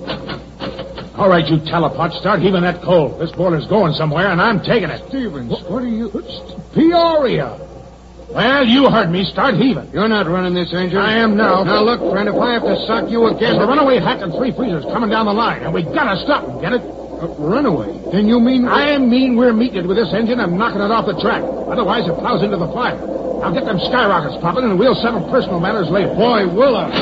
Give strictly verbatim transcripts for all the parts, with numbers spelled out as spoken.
All right, you telepot, start heaving that coal. This boiler's going somewhere, and I'm taking it. Stevens, what, what are you... Peoria. Well, you heard me. Start heaving. You're not running this engine. I am now. Now, look, friend, if I have to sock you again... There's a runaway hack and three freezers coming down the line, and we gotta stop them, get it? Uh, runaway? Then you mean... I mean we're meeting it with this engine and knocking it off the track. Otherwise, it plows into the fire. Now get them skyrockets popping, and we'll settle personal matters later. Boy, will I.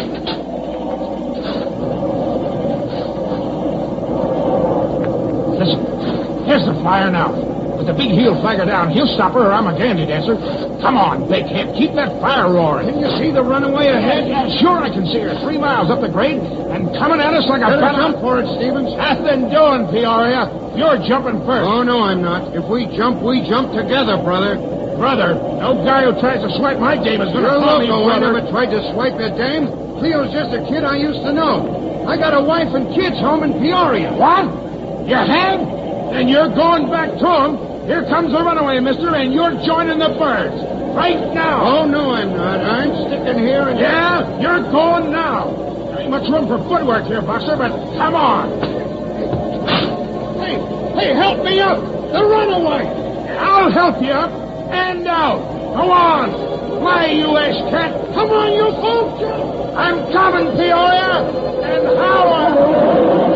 Listen, here's the flyer now. With the big heel flagger down, he'll stop her or I'm a dandy dancer. Come on, big head, keep that fire roaring. Can you see the runaway ahead? Yeah, sure I can see her. Three miles up the grade and coming at us like a... Better jump for it, Stevens. Nothing doing, Peoria. You're jumping first. Oh, no, I'm not. If we jump, we jump together, brother. Brother? No guy who tries to swipe my dame is going to call me brother. brother. Never tried to swipe your dame. Cleo's just a kid I used to know. I got a wife and kids home in Peoria. What? You have? Then you're going back to them. Here comes the runaway, mister, and you're joining the birds. Right now. Oh, no, I'm not. I'm sticking here and... Yeah, you're going now. There ain't much room for footwork here, Buster, but come on. Hey, hey, help me up. The runaway. I'll help you up and out. Go on. Fly, you ash-cat. Come on, you folks. I'm coming, Peoria. And how...